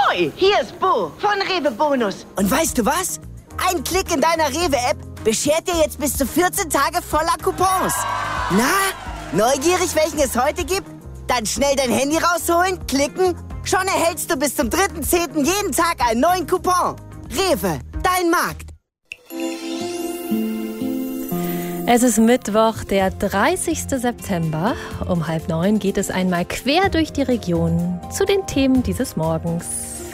Hoi, hier ist Bo von Rewe Bonus. Und weißt du was? Ein Klick in deiner Rewe-App beschert dir jetzt bis zu 14 Tage voller Coupons. Na, neugierig, welchen es heute gibt? Dann schnell dein Handy rausholen, klicken. Schon erhältst du bis zum 3.10. jeden Tag einen neuen Coupon. Rewe, dein Markt. Es ist Mittwoch, der 30. September. Um 8:30 geht es einmal quer durch die Region zu den Themen dieses Morgens.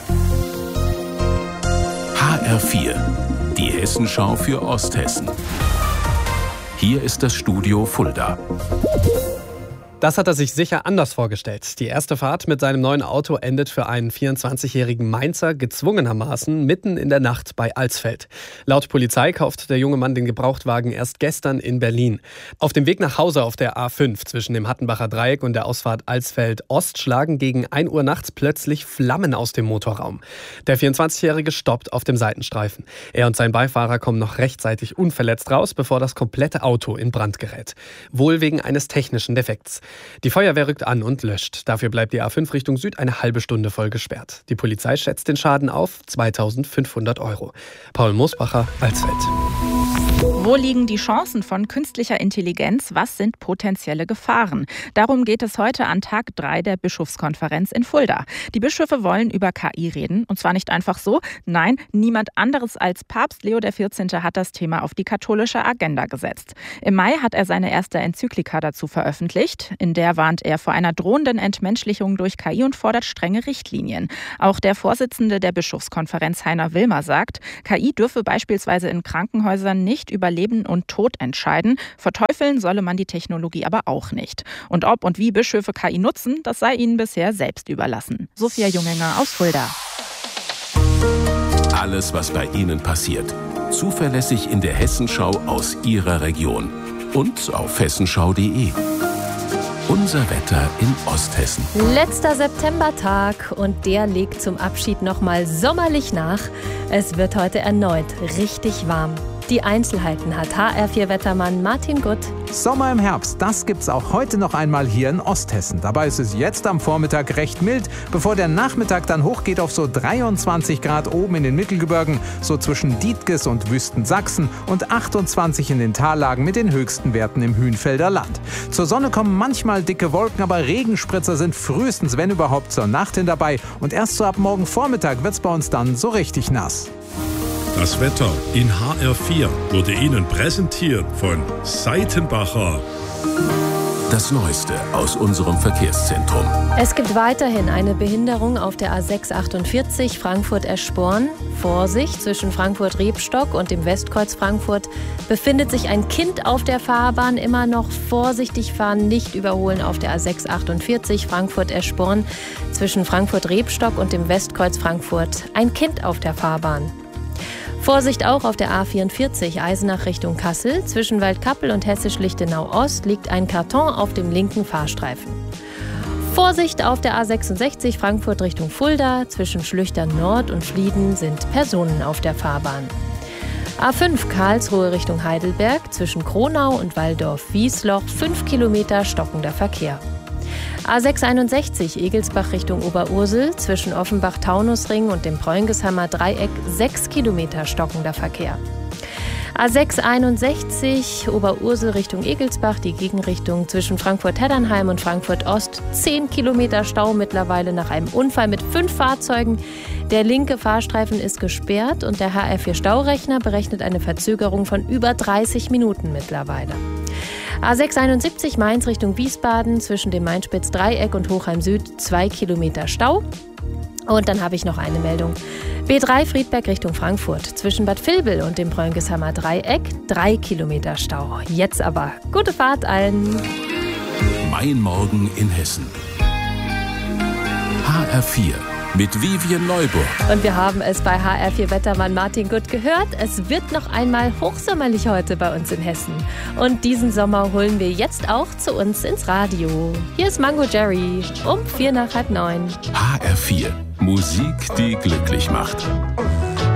HR4, die Hessenschau für Osthessen. Hier ist das Studio Fulda. Das hat er sich sicher anders vorgestellt. Die erste Fahrt mit seinem neuen Auto endet für einen 24-jährigen Mainzer gezwungenermaßen mitten in der Nacht bei Alsfeld. Laut Polizei kauft der junge Mann den Gebrauchtwagen erst gestern in Berlin. Auf dem Weg nach Hause auf der A5 zwischen dem Hattenbacher Dreieck und der Ausfahrt Alsfeld-Ost schlagen gegen 1 Uhr nachts plötzlich Flammen aus dem Motorraum. Der 24-jährige stoppt auf dem Seitenstreifen. Er und sein Beifahrer kommen noch rechtzeitig unverletzt raus, bevor das komplette Auto in Brand gerät. Wohl wegen eines technischen Defekts. Die Feuerwehr rückt an und löscht. Dafür bleibt die A5 Richtung Süd eine halbe Stunde voll gesperrt. Die Polizei schätzt den Schaden auf 2.500 €. Paul Moosbacher, Alsfeld. Wo liegen die Chancen von künstlicher Intelligenz? Was sind potenzielle Gefahren? Darum geht es heute an Tag 3 der Bischofskonferenz in Fulda. Die Bischöfe wollen über KI reden. Und zwar nicht einfach so. Nein, niemand anderes als Papst Leo XIV. Hat das Thema auf die katholische Agenda gesetzt. Im Mai hat er seine erste Enzyklika dazu veröffentlicht. In der warnt er vor einer drohenden Entmenschlichung durch KI und fordert strenge Richtlinien. Auch der Vorsitzende der Bischofskonferenz, Heiner Wilmer, sagt, KI dürfe beispielsweise in Krankenhäusern nicht über Leben und Tod entscheiden. Verteufeln solle man die Technologie aber auch nicht. Und ob und wie Bischöfe KI nutzen, das sei ihnen bisher selbst überlassen. Sophia Jungenger aus Fulda. Alles, was bei Ihnen passiert. Zuverlässig in der Hessenschau aus Ihrer Region. Und auf hessenschau.de. Unser Wetter in Osthessen. Letzter Septembertag und der legt zum Abschied nochmal sommerlich nach. Es wird heute erneut richtig warm. Die Einzelheiten hat HR4-Wettermann Martin Gutt. Sommer im Herbst, das gibt's auch heute noch einmal hier in Osthessen. Dabei ist es jetzt am Vormittag recht mild, bevor der Nachmittag dann hochgeht auf so 23 Grad oben in den Mittelgebirgen, so zwischen Dietges und Wüstensachsen und 28 in den Tallagen mit den höchsten Werten im Hünfelder Land. Zur Sonne kommen manchmal dicke Wolken, aber Regenspritzer sind frühestens, wenn überhaupt, zur Nacht hin dabei. Und erst so ab morgen Vormittag wird's bei uns dann so richtig nass. Das Wetter in HR4 wurde Ihnen präsentiert von Seitenbacher. Das Neueste aus unserem Verkehrszentrum. Es gibt weiterhin eine Behinderung auf der A648 Frankfurt-Eschborn. Vorsicht, zwischen Frankfurt-Rebstock und dem Westkreuz Frankfurt befindet sich ein Kind auf der Fahrbahn. Immer noch vorsichtig fahren, nicht überholen auf der A648 Frankfurt-Eschborn. Zwischen Frankfurt-Rebstock und dem Westkreuz Frankfurt ein Kind auf der Fahrbahn. Vorsicht auch auf der A44 Eisenach Richtung Kassel. Zwischen Waldkappel und Hessisch-Lichtenau-Ost liegt ein Karton auf dem linken Fahrstreifen. Vorsicht auf der A66 Frankfurt Richtung Fulda. Zwischen Schlüchtern Nord und Flieden sind Personen auf der Fahrbahn. A5 Karlsruhe Richtung Heidelberg. Zwischen Kronau und Walldorf-Wiesloch 5 Kilometer stockender Verkehr. A661 Egelsbach Richtung Oberursel, zwischen Offenbach-Taunusring und dem Preungesheimer Dreieck 6 Kilometer stockender Verkehr. A661 Oberursel Richtung Egelsbach, die Gegenrichtung zwischen Frankfurt-Heddernheim und Frankfurt-Ost 10 Kilometer Stau mittlerweile nach einem Unfall mit 5 Fahrzeugen. Der linke Fahrstreifen ist gesperrt und der HR4-Staurechner berechnet eine Verzögerung von über 30 Minuten mittlerweile. A671 Mainz Richtung Wiesbaden, zwischen dem Mainspitz-Dreieck und Hochheim Süd 2 Kilometer Stau. Und dann habe ich noch eine Meldung. B3 Friedberg Richtung Frankfurt, zwischen Bad Vilbel und dem Preungesheimer Dreieck 3 Kilometer Stau. Jetzt aber gute Fahrt allen. Mein Morgen in Hessen. HR4 mit Vivian Neuburg. Und wir haben es bei HR4-Wettermann Martin Gutt gehört. Es wird noch einmal hochsommerlich heute bei uns in Hessen. Und diesen Sommer holen wir jetzt auch zu uns ins Radio. Hier ist Mango Jerry um 8:45. HR4. Musik, die glücklich macht.